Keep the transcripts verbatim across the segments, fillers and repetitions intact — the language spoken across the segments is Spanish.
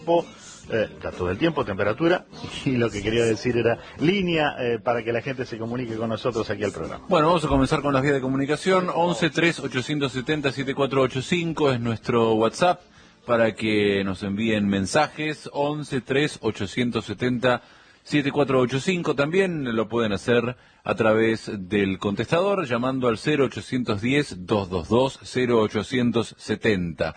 Eh, datos del tiempo, temperatura, y lo que quería decir era línea eh, para que la gente se comunique con nosotros aquí al programa. Bueno, vamos a comenzar con las vías de comunicación. once tres ochocientos setenta siete cuatro ocho cinco es nuestro WhatsApp para que nos envíen mensajes. once tres ochocientos setenta siete cuatro ocho cinco. También lo pueden hacer a través del contestador llamando al cero ochocientos diez, doscientos veintidós, cero ochocientos setenta.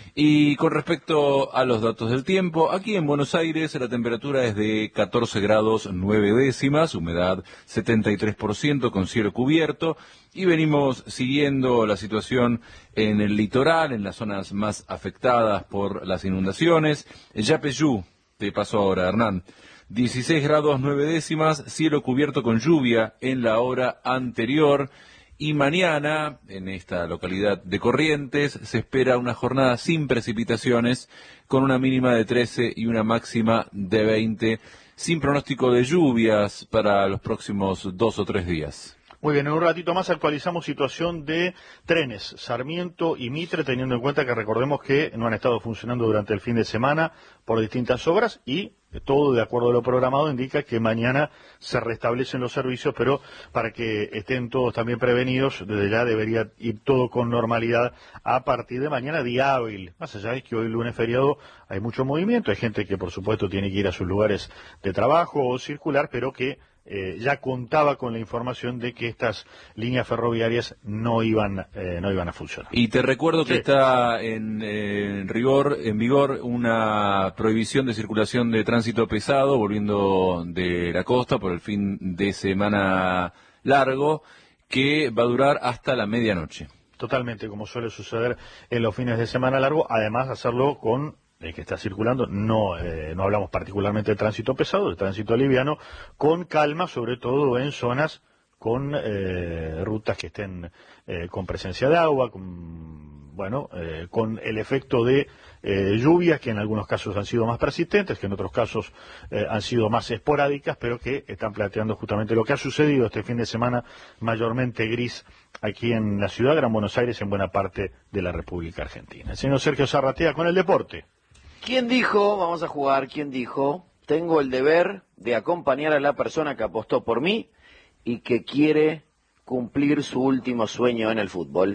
Y con respecto a los datos del tiempo, aquí en Buenos Aires la temperatura es de catorce grados nueve décimas, humedad setenta y tres por ciento con cielo cubierto, y venimos siguiendo la situación en el litoral, en las zonas más afectadas por las inundaciones. Yapeyú, te paso ahora, Hernán. dieciséis grados nueve décimas, cielo cubierto con lluvia en la hora anterior. Y mañana, en esta localidad de Corrientes, se espera una jornada sin precipitaciones, con una mínima de trece y una máxima de veinte, sin pronóstico de lluvias para los próximos dos o tres días. Muy bien, en un ratito más actualizamos situación de trenes, Sarmiento y Mitre, teniendo en cuenta que recordemos que no han estado funcionando durante el fin de semana por distintas obras y todo de acuerdo a lo programado indica que mañana se restablecen los servicios, pero para que estén todos también prevenidos, desde ya debería ir todo con normalidad a partir de mañana, día hábil. Más allá de que hoy lunes feriado hay mucho movimiento, hay gente que por supuesto tiene que ir a sus lugares de trabajo o circular, pero que Eh, ya contaba con la información de que estas líneas ferroviarias no iban eh, no iban a funcionar. Y te recuerdo que sí. está en, eh, en rigor, en vigor una prohibición de circulación de tránsito pesado volviendo de la costa por el fin de semana largo que va a durar hasta la medianoche. Totalmente, como suele suceder en los fines de semana largo, además hacerlo con el que está circulando, no eh, no hablamos particularmente de tránsito pesado, de tránsito liviano, con calma, sobre todo en zonas con eh, rutas que estén eh, con presencia de agua, con, bueno, eh, con el efecto de eh, lluvias que en algunos casos han sido más persistentes, que en otros casos eh, han sido más esporádicas, pero que están planteando justamente lo que ha sucedido este fin de semana, mayormente gris aquí en la ciudad, Gran Buenos Aires, en buena parte de la República Argentina. El señor Sergio Zarratea con el deporte. ¿Quién dijo, vamos a jugar, quién dijo, tengo el deber de acompañar a la persona que apostó por mí y que quiere cumplir su último sueño en el fútbol?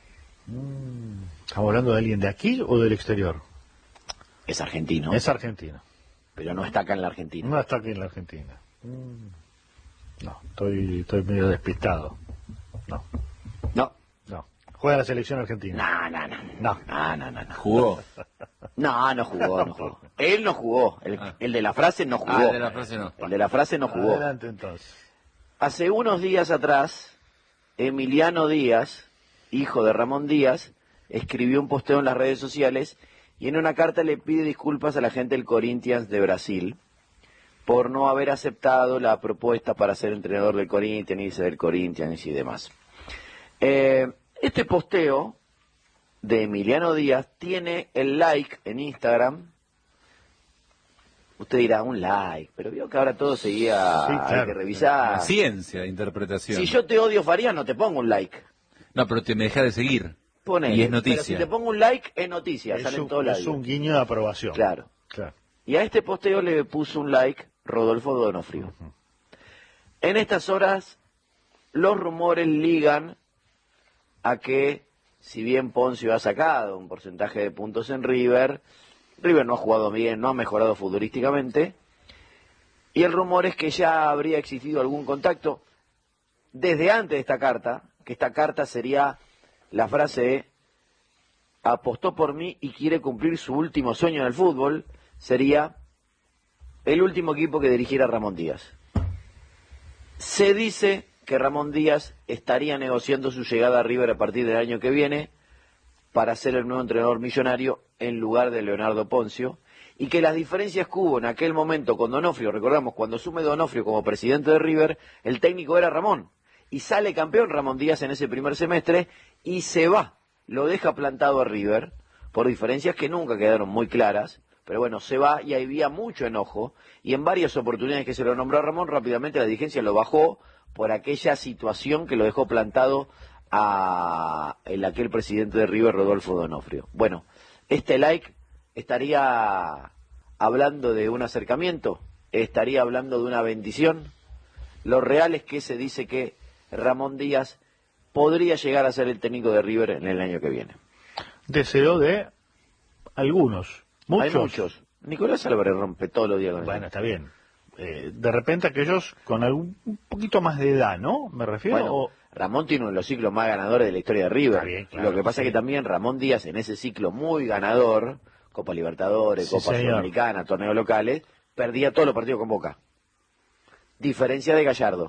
Mm, ¿Estamos hablando de alguien de aquí o del exterior? Es argentino. Es argentino. Pero no está acá en la Argentina. No está aquí en la Argentina. Mm, no, estoy, estoy medio despistado. No. No. No. ¿Juega la selección argentina? No, no, no. No. No, no, no. no. ¿Jugó? No, no jugó, no jugó. Él no jugó. El, Ah. el de la frase no jugó. Ah, el de la frase no. El de la frase no jugó. Adelante entonces. Hace unos días atrás, Emiliano Díaz, hijo de Ramón Díaz, escribió un posteo en las redes sociales y en una carta le pide disculpas a la gente del Corinthians de Brasil por no haber aceptado la propuesta para ser entrenador del Corinthians, irse del Corinthians y demás. Eh, este posteo de Emiliano Díaz tiene el like en Instagram. Usted dirá, un like, pero vio que ahora todo seguía, Sí, claro. hay que revisar. La ciencia de interpretación. Si yo te odio, Farías, no te pongo un like. No, pero te me deja de seguir. Ponele. Y es noticia. Pero si te pongo un like, es noticia, Es sale en un, todos lados. es un guiño de aprobación. Claro. Claro. Y a este posteo le puso un like Rodolfo Donofrio. Uh-huh. En estas horas, los rumores ligan a que, si bien Poncio ha sacado un porcentaje de puntos en River, River no ha jugado bien, no ha mejorado futbolísticamente, y el rumor es que ya habría existido algún contacto desde antes de esta carta, que esta carta sería la frase apostó por mí y quiere cumplir su último sueño en el fútbol, sería el último equipo que dirigiera Ramón Díaz. Se dice que Ramón Díaz estaría negociando su llegada a River a partir del año que viene para ser el nuevo entrenador millonario en lugar de Leonardo Poncio, y que las diferencias que hubo en aquel momento con Donofrio, recordamos, cuando asume Donofrio como presidente de River, el técnico era Ramón, y sale campeón Ramón Díaz en ese primer semestre, y se va, lo deja plantado a River, por diferencias que nunca quedaron muy claras, pero bueno, se va y había mucho enojo, y en varias oportunidades que se lo nombró a Ramón, rápidamente la dirigencia lo bajó por aquella situación que lo dejó plantado a el aquel presidente de River, Rodolfo Donofrio. Bueno, este like estaría hablando de un acercamiento? ¿Estaría hablando de una bendición? Lo real es que se dice que Ramón Díaz podría llegar a ser el técnico de River en el año que viene. Deseo de algunos, muchos. Hay muchos. Nicolás Álvarez rompe todos los días con Bueno, eso. está bien. Eh, de repente aquellos con algún un poquito más de edad, ¿no? Me refiero. Bueno, o... Ramón tiene uno de los ciclos más ganadores de la historia de River. Está bien, claro, Lo que pasa sí. es que también Ramón Díaz en ese ciclo muy ganador, Copa Libertadores, Sí, Copa señor. Sudamericana, torneos locales, perdía todos los partidos con Boca. Diferencia de Gallardo,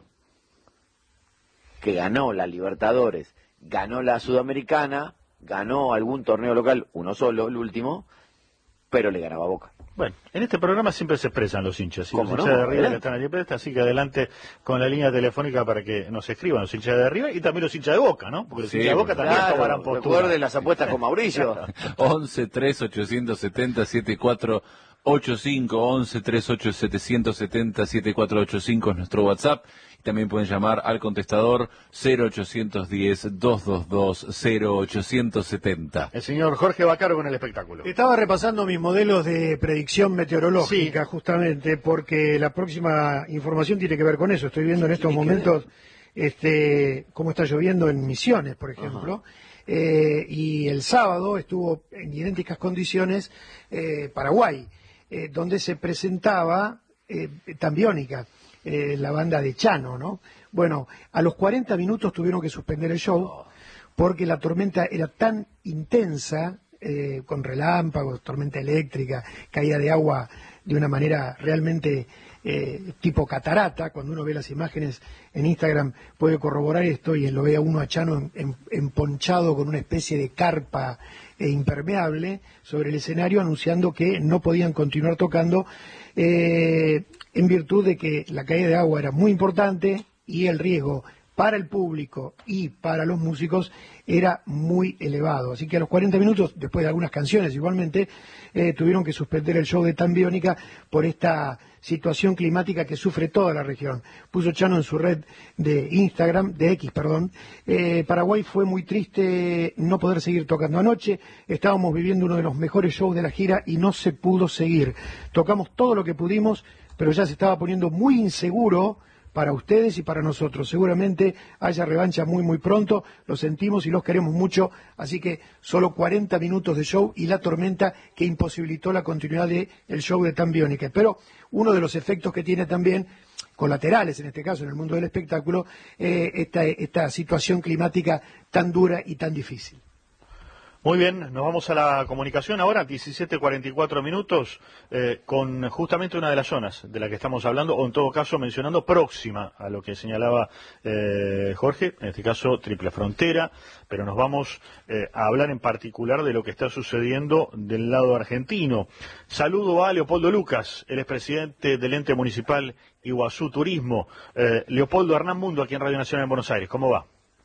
que ganó la Libertadores, ganó la Sudamericana, ganó algún torneo local, uno solo, el último, pero le ganaba a Boca. Bueno, en este programa siempre se expresan los hinchas, y los ¿Cómo hinchas no? de River que Adelante. están allí prestas, así que adelante con la línea telefónica para que nos escriban los hinchas de River y también los hinchas de Boca, ¿no? Porque los Sí, hinchas de Boca por también Claro, tomarán postura. recuerden las apuestas con Mauricio. once tres ochocientos setenta setenta y cuatro ochenta y cinco, once tres ocho setecientos setenta setenta y cuatro ochenta y cinco es nuestro WhatsApp. Y también pueden llamar al contestador cero ochocientos diez, doscientos veintidós, cero ochocientos setenta. El señor Jorge Bacaro con el espectáculo. Estaba repasando mis modelos de predicción meteorológica, justamente, porque la próxima información tiene que ver con eso. Estoy viendo en estos momentos este, cómo está lloviendo en Misiones, por ejemplo. Eh, y el sábado estuvo en idénticas condiciones eh, Paraguay, eh, donde se presentaba eh, Tambiónica, eh, la banda de Chano, ¿no? Bueno, a los cuarenta minutos tuvieron que suspender el show porque la tormenta era tan intensa, eh, con relámpagos, tormenta eléctrica, caída de agua de una manera realmente eh, tipo catarata. Cuando uno ve las imágenes en Instagram puede corroborar esto, y lo ve a uno a Chano en- en- emponchado con una especie de carpa e impermeable sobre el escenario, anunciando que no podían continuar tocando eh, en virtud de que la caída de agua era muy importante y el riesgo para el público y para los músicos era muy elevado. Así que a los cuarenta minutos, después de algunas canciones igualmente, eh, tuvieron que suspender el show de Tambiónica por esta situación climática que sufre toda la región. Puso Chano en su red de Instagram, de X, perdón. Eh, Paraguay fue muy triste no poder seguir tocando anoche. Estábamos viviendo uno de los mejores shows de la gira y no se pudo seguir. Tocamos todo lo que pudimos, pero ya se estaba poniendo muy inseguro para ustedes y para nosotros. Seguramente haya revancha muy muy pronto, lo sentimos y los queremos mucho, así que solo cuarenta minutos de show y la tormenta que imposibilitó la continuidad del show de Tambiónica. Pero uno de los efectos que tiene también, colaterales en este caso en el mundo del espectáculo, eh, esta, esta situación climática tan dura y tan difícil. Muy bien, nos vamos a la comunicación ahora, diecisiete cuarenta y cuatro minutos, eh, con justamente una de las zonas de la que estamos hablando, o en todo caso mencionando, próxima a lo que señalaba eh, Jorge, en este caso Triple Frontera, pero nos vamos eh, a hablar en particular de lo que está sucediendo del lado argentino. Saludo a Leopoldo Lucas, el expresidente del ente municipal Iguazú Turismo. Eh, Leopoldo, Hernán Mundo, aquí en Radio Nacional en Buenos Aires, ¿cómo va?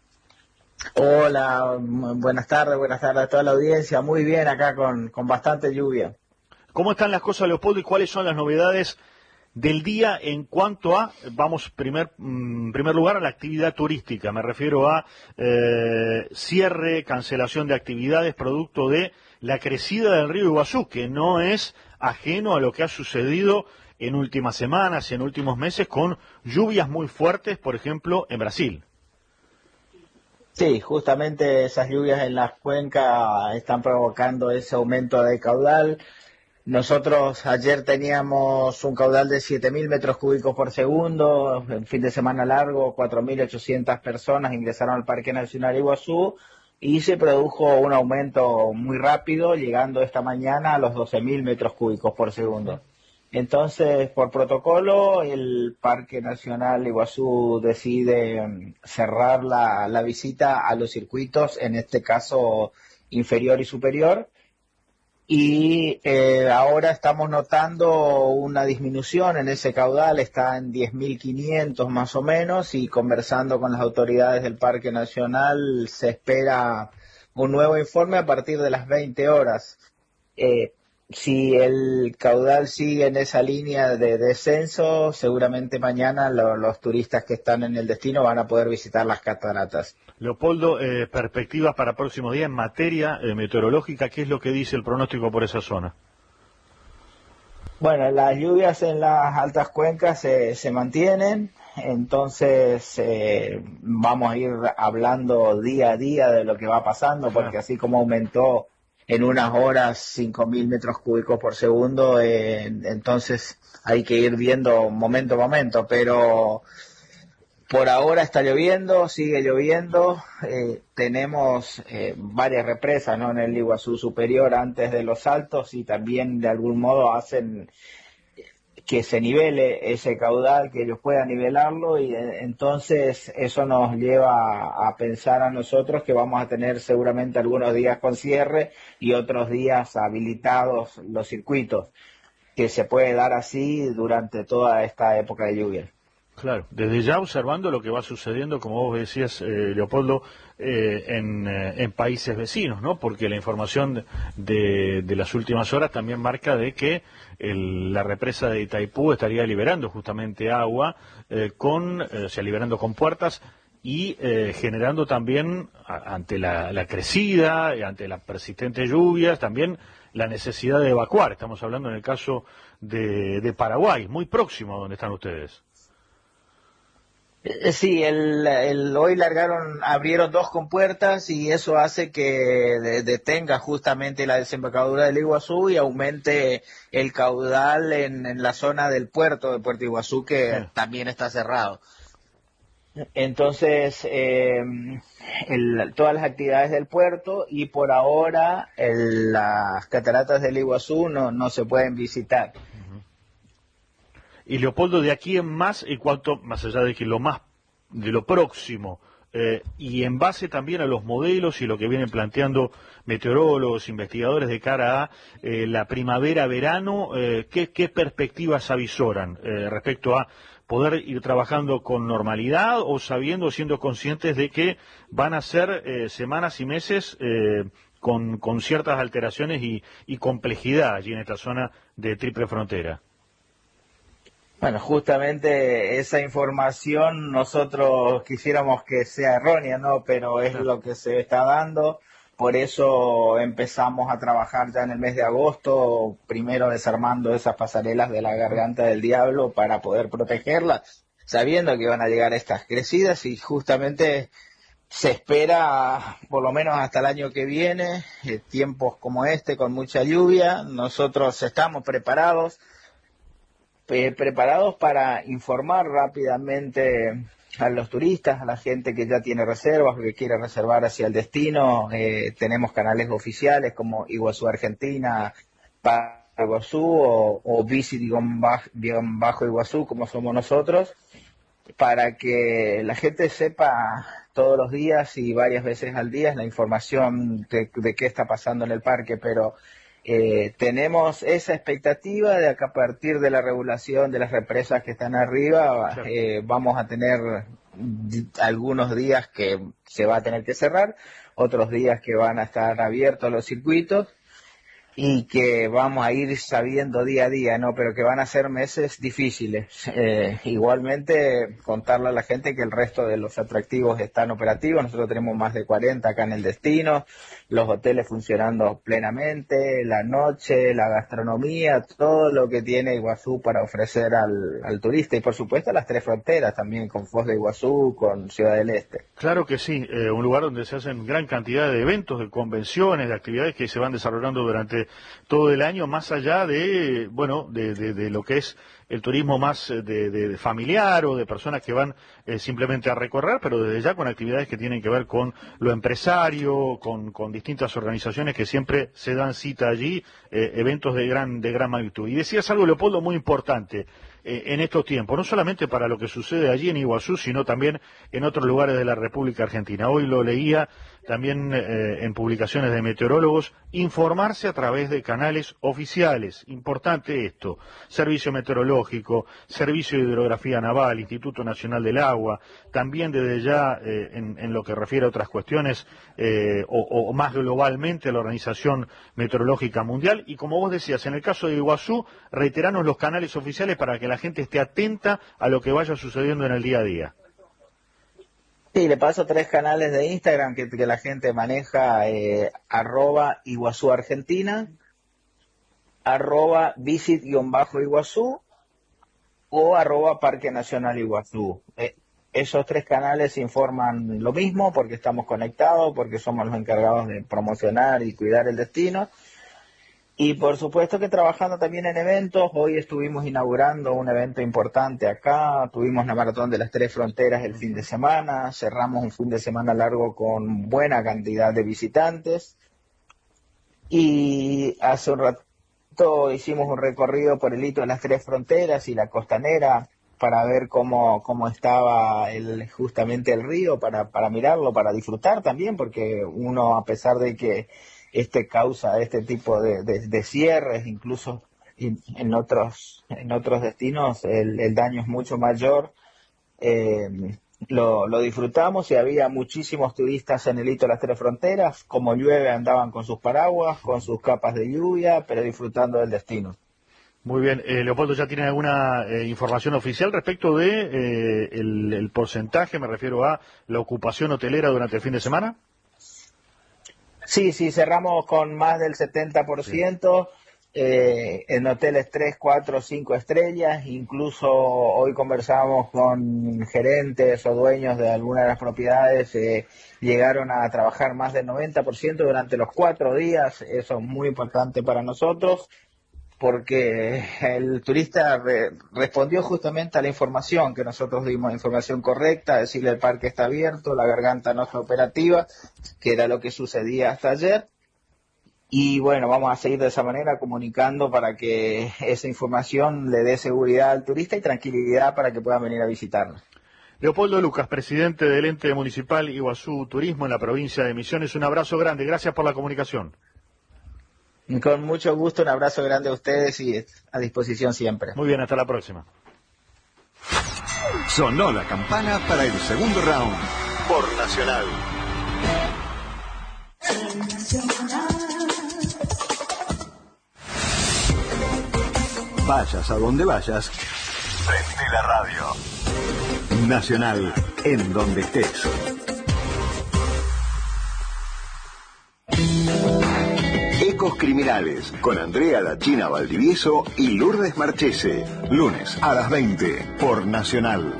Hola, m- buenas tardes, buenas tardes a toda la audiencia. Muy bien acá con, con bastante lluvia. ¿Cómo están las cosas, Leopoldo, y cuáles son las novedades del día en cuanto a, vamos, primer, en primer lugar, a la actividad turística? Me refiero a eh, cierre, cancelación de actividades producto de la crecida del río Iguazú, que no es ajeno a lo que ha sucedido en últimas semanas y en últimos meses con lluvias muy fuertes, por ejemplo, en Brasil. Sí, justamente esas lluvias en las cuencas están provocando ese aumento de caudal. Nosotros ayer teníamos un caudal de siete mil metros cúbicos por segundo, en fin de semana largo, cuatro mil ochocientas personas ingresaron al Parque Nacional Iguazú y se produjo un aumento muy rápido, llegando esta mañana a los doce mil metros cúbicos por segundo. Entonces, por protocolo, el Parque Nacional Iguazú decide mm, cerrar la, la visita a los circuitos, en este caso inferior y superior, y eh, ahora estamos notando una disminución en ese caudal, está en diez mil quinientos más o menos, y conversando con las autoridades del Parque Nacional se espera un nuevo informe a partir de las veinte horas. Eh, Si el caudal sigue en esa línea de descenso, seguramente mañana lo- los turistas que están en el destino van a poder visitar las cataratas. Leopoldo, eh, perspectivas para próximo día en materia eh, meteorológica, ¿qué es lo que dice el pronóstico por esa zona? Bueno, las lluvias en las altas cuencas se, se mantienen, entonces eh, vamos a ir hablando día a día de lo que va pasando, porque así como aumentó en unas horas cinco mil metros cúbicos por segundo, eh, entonces hay que ir viendo momento a momento, pero por ahora está lloviendo, sigue lloviendo, eh, tenemos eh, varias represas, ¿no?, en el Iguazú superior antes de los saltos, y también de algún modo hacen que se nivele ese caudal, que ellos puedan nivelarlo, y eh, entonces eso nos lleva a pensar a nosotros que vamos a tener seguramente algunos días con cierre y otros días habilitados los circuitos, que se puede dar así durante toda esta época de lluvia. Claro, desde ya observando lo que va sucediendo, como vos decías, eh, Leopoldo, eh, en, eh, en países vecinos, ¿no? Porque la información de, de las últimas horas también marca de que el, la represa de Itaipú estaría liberando justamente agua, eh, con, eh, o sea, liberando con puertas y eh, generando también, a, ante la, la crecida, y ante las persistentes lluvias, también la necesidad de evacuar. Estamos hablando en el caso de, de Paraguay, muy próximo a donde están ustedes. Sí, el, el, hoy largaron, abrieron dos compuertas y eso hace que de, detenga justamente la desembocadura del Iguazú y aumente el caudal en, en la zona del puerto de Puerto Iguazú, que sí, también está cerrado. Entonces, eh, el, todas las actividades del puerto, y por ahora el, las cataratas del Iguazú no, no se pueden visitar. Y Leopoldo, de aquí en más, en cuanto, más allá de que lo más, de lo próximo, eh, y en base también a los modelos y lo que vienen planteando meteorólogos, investigadores de cara a eh, la primavera-verano, eh, ¿qué, qué perspectivas avisoran eh, respecto a poder ir trabajando con normalidad o sabiendo, siendo conscientes de que van a ser eh, semanas y meses eh, con, con ciertas alteraciones y, y complejidad allí en esta zona de triple frontera? Bueno, justamente esa información nosotros quisiéramos que sea errónea, ¿no? Pero es lo que se está dando. Por eso empezamos a trabajar ya en el mes de agosto, primero desarmando esas pasarelas de la garganta del diablo para poder protegerlas, sabiendo que iban a llegar estas crecidas, y justamente se espera, por lo menos hasta el año que viene, eh, tiempos como este con mucha lluvia. Nosotros estamos preparados. Eh, preparados para informar rápidamente a los turistas, a la gente que ya tiene reservas o que quiere reservar hacia el destino. Eh, tenemos canales oficiales como Iguazú Argentina, para Iguazú, o, o Visit-Iguazú, como somos nosotros, para que la gente sepa todos los días y varias veces al día la información de, de qué está pasando en el parque. Pero Eh, tenemos esa expectativa de que a partir de la regulación de las represas que están arriba, eh, vamos a tener algunos días que se va a tener que cerrar, otros días que van a estar abiertos los circuitos, y que vamos a ir sabiendo día a día, ¿no? Pero que van a ser meses difíciles. Eh, igualmente, contarle a la gente que el resto de los atractivos están operativos. Nosotros tenemos más de cuarenta acá en el destino, los hoteles funcionando plenamente, la noche, la gastronomía, todo lo que tiene Iguazú para ofrecer al, al turista, y por supuesto las tres fronteras también, con Foz de Iguazú, con Ciudad del Este. Claro que sí, eh, un lugar donde se hacen gran cantidad de eventos, de convenciones, de actividades que se van desarrollando durante todo el año, más allá de, bueno, de, de, de lo que es el turismo más de, de, de familiar o de personas que van eh, simplemente a recorrer, pero desde ya con actividades que tienen que ver con lo empresario, con, con distintas organizaciones que siempre se dan cita allí, eh, eventos de gran, de gran magnitud. Y decías algo, Leopoldo, muy importante eh, en estos tiempos, no solamente para lo que sucede allí en Iguazú, sino también en otros lugares de la República Argentina. Hoy lo leía también eh, en publicaciones de meteorólogos, informarse a través de canales oficiales. Importante esto: Servicio Meteorológico, Servicio de Hidrografía Naval, Instituto Nacional del Agua, también desde ya eh, en, en lo que refiere a otras cuestiones, eh, o, o más globalmente la Organización Meteorológica Mundial. Y como vos decías, en el caso de Iguazú, reiterarnos los canales oficiales para que la gente esté atenta a lo que vaya sucediendo en el día a día. Sí, le paso tres canales de Instagram que, que la gente maneja, eh, arroba Iguazú Argentina, arroba visit-iguazú o arroba Parque Nacional Iguazú. Eh, esos tres canales informan lo mismo porque estamos conectados, porque somos los encargados de promocionar y cuidar el destino. Y por supuesto que trabajando también en eventos. Hoy estuvimos inaugurando un evento importante acá, tuvimos la Maratón de las Tres Fronteras el fin de semana, cerramos un fin de semana largo con buena cantidad de visitantes. Y hace un rato hicimos un recorrido por el hito de las Tres Fronteras y la costanera para ver cómo, cómo estaba el, justamente el río, para, para mirarlo, para disfrutar también, porque uno, a pesar de que este causa este tipo de, de, de cierres, incluso en, en otros en otros destinos el, el daño es mucho mayor, eh, lo, lo disfrutamos y había muchísimos turistas en el hito de las Tres Fronteras. Como llueve andaban con sus paraguas, con sus capas de lluvia, pero disfrutando del destino. Muy bien, eh, Leopoldo, ¿ya tiene alguna eh, información oficial respecto de eh, el, el porcentaje, me refiero a la ocupación hotelera durante el fin de semana? Sí, sí, cerramos con más del setenta por ciento sí. eh, en hoteles tres, cuatro, cinco estrellas. Incluso hoy conversamos con gerentes o dueños de algunas de las propiedades, eh, llegaron a trabajar más del noventa por ciento durante los cuatro días. Eso es muy importante para nosotros, porque el turista re, respondió justamente a la información que nosotros dimos, información correcta, decirle el parque está abierto, la garganta no está operativa, que era lo que sucedía hasta ayer. Y bueno, vamos a seguir de esa manera comunicando para que esa información le dé seguridad al turista y tranquilidad para que pueda venir a visitarnos. Leopoldo Lucas, presidente del ente municipal Iguazú Turismo en la provincia de Misiones, un abrazo grande, gracias por la comunicación. Con mucho gusto, un abrazo grande a ustedes y a disposición siempre. Muy bien, hasta la próxima. Sonó la campana para el segundo round por Nacional. Vayas a donde vayas, prende la radio. Nacional, en donde estés. Ecos Criminales, con Andrea La China Valdivieso y Lourdes Marchese. Lunes a las veinte, por Nacional.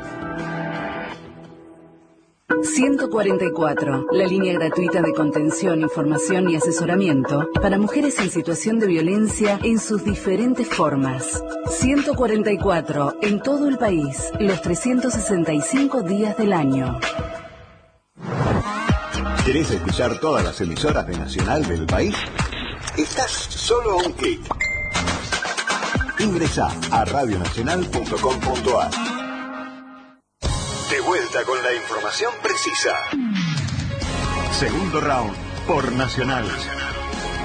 ciento cuarenta y cuatro, la línea gratuita de contención, información y asesoramiento para mujeres en situación de violencia en sus diferentes formas. ciento cuarenta y cuatro, en todo el país, los trescientos sesenta y cinco días del año. ¿Querés escuchar todas las emisoras de Nacional del país? Estás solo a un clic. Ingresá a radio nacional punto com punto a r. De vuelta con la información precisa. Segundo round por Nacional.